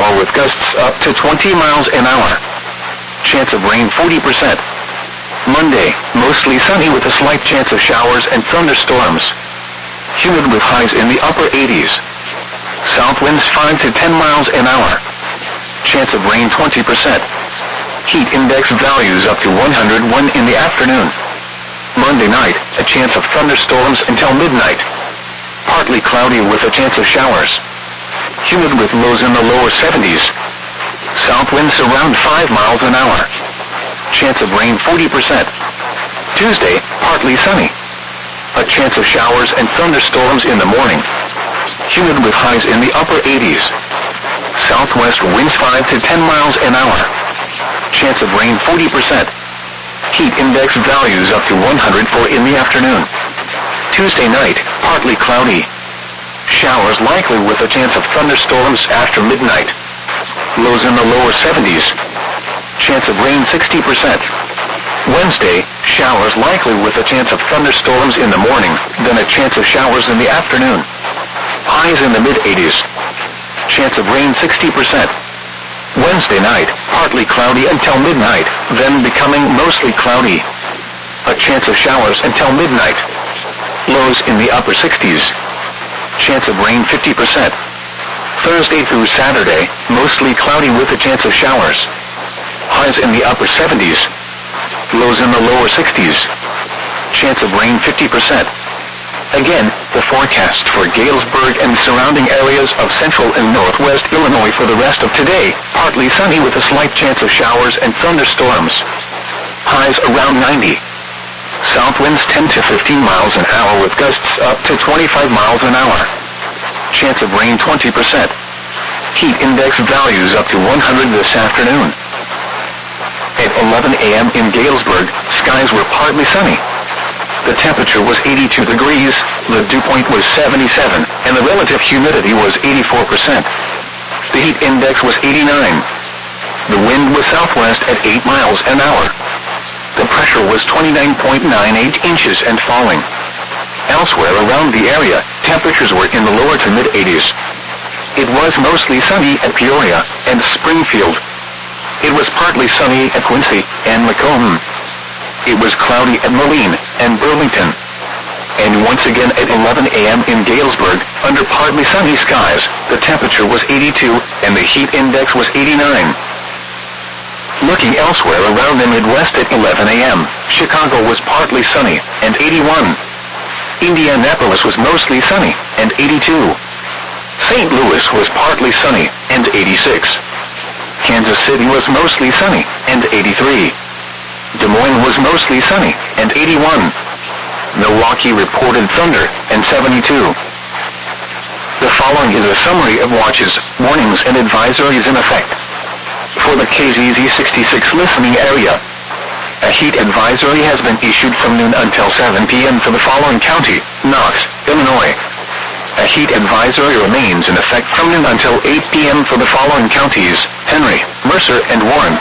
rainfall with gusts up to 20 miles an hour. Chance of rain 40%. Monday, mostly sunny with a slight chance of showers and thunderstorms. Humid with highs in the upper 80s. South winds 5 to 10 miles an hour. Chance of rain 20%. Heat index values up to 101 in the afternoon. Monday night, a chance of thunderstorms until midnight. Partly cloudy with a chance of showers. Humid with lows in the lower 70s. South winds around 5 miles an hour. Chance of rain 40%. Tuesday, partly sunny. A chance of showers and thunderstorms in the morning. Humid with highs in the upper 80s. Southwest winds 5 to 10 miles an hour. Chance of rain 40%. Heat index values up to 104 in the afternoon. Tuesday night, partly cloudy. Showers likely with a chance of thunderstorms after midnight. Lows in the lower 70s. Chance of rain 60%. Wednesday, showers likely with a chance of thunderstorms in the morning, then a chance of showers in the afternoon. Highs in the mid-80s. Chance of rain 60%. Wednesday night, partly cloudy until midnight, then becoming mostly cloudy. A chance of showers until midnight. Lows in the upper 60s. Chance of rain 50%. Thursday through Saturday, mostly cloudy with a chance of showers. Highs in the upper 70s. Lows in the lower 60s. Chance of rain 50%. Again, the forecast for Galesburg and surrounding areas of central and northwest Illinois for the rest of today, partly sunny with a slight chance of showers and thunderstorms. Highs around 90. South winds 10 to 15 miles an hour with gusts up to 25 miles an hour. Chance of rain 20%. Heat index values up to 100 this afternoon. At 11 a.m. in Galesburg, skies were partly sunny. The temperature was 82 degrees, the dew point was 77, and the relative humidity was 84%. The heat index was 89. The wind was southwest at 8 miles an hour. The pressure was 29.98 inches and falling. Elsewhere around the area, temperatures were in the lower to mid-80s. It was mostly sunny at Peoria and Springfield. It was partly sunny at Quincy and Macomb. It was cloudy at Moline and Burlington. And once again at 11 a.m. in Galesburg, under partly sunny skies, the temperature was 82 and the heat index was 89. Looking elsewhere around the Midwest at 11 a.m., Chicago was partly sunny and 81. Indianapolis was mostly sunny and 82. St. Louis was partly sunny and 86. Kansas City was mostly sunny and 83. Des Moines was mostly sunny and 81. Milwaukee reported thunder and 72. The following is a summary of watches, warnings, and advisories in effect. For the KZZ 66 listening area, a heat advisory has been issued from noon until 7 p.m. for the following county: Knox, Illinois. A heat advisory remains in effect from noon until 8 p.m. for the following counties: Henry, Mercer, and Warren.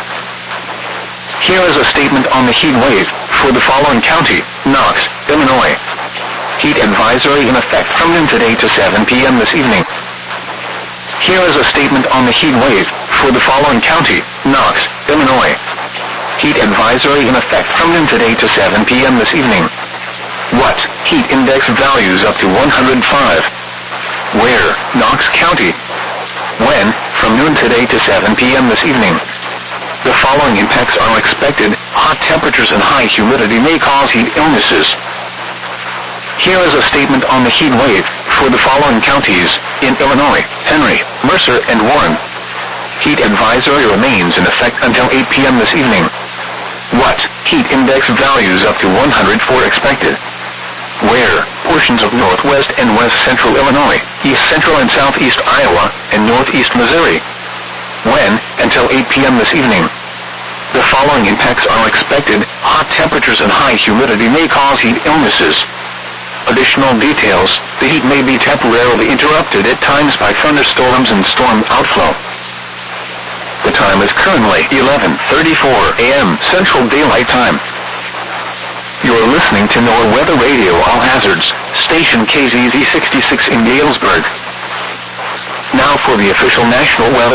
Here is a statement on the heat wave for the following county: Knox, Illinois. Heat advisory in effect from noon today to 7 p.m. this evening. Here is a statement on the heat wave for the following county: Knox, Illinois. Heat advisory in effect from noon today to 7 p.m. this evening. What? Heat index values up to 105. Where? Knox County. When? From noon today to 7 p.m. this evening. The following impacts are expected. Hot temperatures and high humidity may cause heat illnesses. Here is a statement on the heat wave for the following counties in Illinois: Henry, Mercer, and Warren. Heat advisory remains in effect until 8 p.m. this evening. What? Heat index values up to 104 expected. Where? Portions of northwest and west central Illinois, east central and southeast Iowa, and northeast Missouri. When? Until 8 p.m. this evening. The following impacts are expected. Hot temperatures and high humidity may cause heat illnesses. Additional details: the heat may be temporarily interrupted at times by thunderstorms and storm outflow. The time is currently 11:34 a.m. Central Daylight Time. You are listening to NOAA Weather Radio All Hazards, station KZZ 66 in Galesburg. Now for the official National Weather